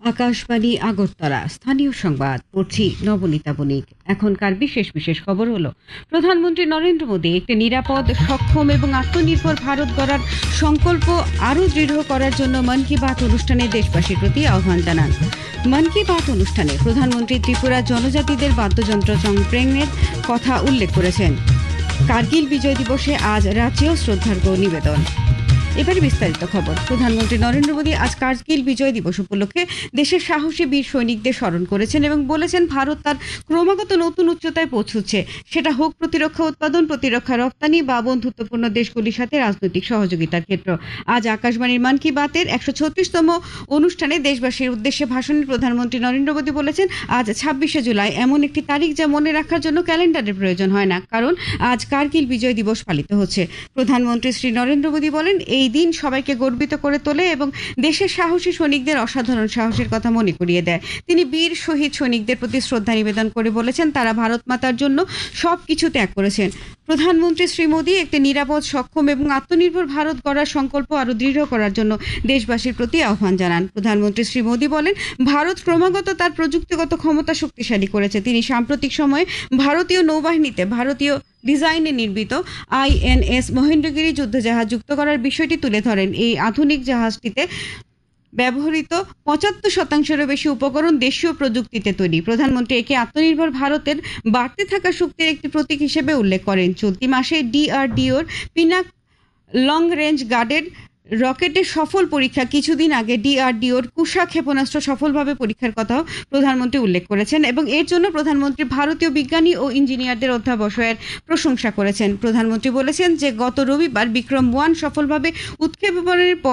আকাশবাণী আগরতলা স্থানীয় সংবাদ পড়ছি নবনীতা বণিক। এখনকার বিশেষ বিশেষ খবর হলো, প্রধানমন্ত্রী নরেন্দ্র মোদী একটি নিরাপদ, সক্ষম এবং আত্মনির্ভর ভারত গড়ার সংকল্প আরও দৃঢ় করার জন্য মন কি বাত অনুষ্ঠানে দেশবাসীর প্রতি আহ্বান জানান। মন কি বাত অনুষ্ঠানে প্রধানমন্ত্রী ত্রিপুরা জনজাতিদের বাদ্যযন্ত্র চংপ্রেংয়ের কথা উল্লেখ করেছেন। কার্গিল বিজয় দিবসে আজ রাজ্যেও শ্রদ্ধার্ঘ্য নিবেদন। এবারে বিস্তারিত খবর। প্রধানমন্ত্রী নরেন্দ্র মোদী আজ কার্গিল বিজয় দিবস উপলক্ষে দেশের সাহসী বীর সৈনিকদের স্মরণ করেছেন এবং বলেছেন, ভারত তার ক্রমাগত নতুন উচ্চতায় পৌঁছচ্ছে, সেটা হোক প্রতিরক্ষা উৎপাদন, প্রতিরক্ষা রপ্তানি বা বন্ধুত্বপূর্ণ দেশগুলির সাথে রাজনৈতিক সহযোগিতার ক্ষেত্র। আজ আকাশবাণীর মন কি বাতের 136তম অনুষ্ঠানে দেশবাসীর উদ্দেশ্যে ভাষণে প্রধানমন্ত্রী নরেন্দ্র মোদী বলেছেন, আজ 26শে জুলাই এমন একটি তারিখ যা মনে রাখার জন্য ক্যালেন্ডারের প্রয়োজন হয় না, কারণ আজ কার্গিল বিজয় দিবস পালিত হচ্ছে। প্রধানমন্ত্রী শ্রী নরেন্দ্র মোদী বলেন, এই দিন সবাইকে গর্বিত করে তোলে এবং দেশের সাহসী সৈনিকদের অসাধারণ সাহসের কথা মনে করিয়ে দেয়। তিনি বীর শহীদ সৈনিকদের প্রতি শ্রদ্ধা নিবেদন করে বলেছেন, তারা ভারত মাতার জন্য সবকিছু ত্যাগ করেছেন। প্রধানমন্ত্রী শ্রী মোদী একটি নিরাপদ, সক্ষম এবং আত্মনির্ভর ভারত গড়ার সংকল্প আরও দৃঢ় করার জন্য দেশবাসীর প্রতি আহ্বান জানান। প্রধানমন্ত্রী শ্রী মোদী বলেন, ভারত ক্রমাগত তার প্রযুক্তিগত ক্ষমতা শক্তিশালী করেছে। তিনি সাম্প্রতিক সময়ে ভারতীয় নৌবাহিনীতে ভারতীয় ডিজাইনে নির্মিত INS মহেন্দ্রগিরি যুদ্ধজাহাজ যুক্ত করার বিষয়টি তুলে ধরেন। এই আধুনিক জাহাজটিতে ব্যবহৃত 75%-এরও বেশি উপকরণ দেশীয় প্রযুক্তিতে তৈরি। প্রধানমন্ত্রী একে আত্মনির্ভর ভারতের বাড়তে থাকা শক্তির একটি প্রতীক হিসেবে উল্লেখ করেন। চলতি মাসে DRDOর পিনাক লং রেঞ্জ গার্ডেড রকেটের সফল পরীক্ষা, কিছুদিন আগে DRDOর কুশা ক্ষেপণাস্ত্র সফলভাবে পরীক্ষার কথাও প্রধানমন্ত্রী উল্লেখ করেছেন এবং এর জন্য প্রধানমন্ত্রী ভারতীয় বিজ্ঞানী ও ইঞ্জিনিয়ারদের অধ্যাবসায়ের প্রশংসা করেছেন। প্রধানমন্ত্রী বলেছেন যে গত রবিবার বিক্রম 1 সফলভাবে উৎক্ষেপণের পর